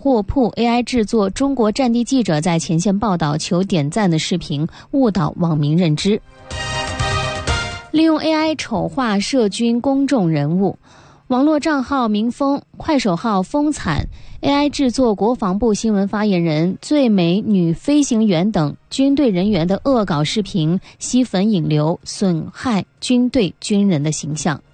货铺 AI 制作中国战地记者在前线报道求点赞的视频误导网民认知。利用 AI 丑化涉军公众人物，网络账号民风、快手号风惨 AI 制作国防部新闻发言人、最美女飞行员等军队人员的恶搞视频，吸粉引流，损害军队军人的形象。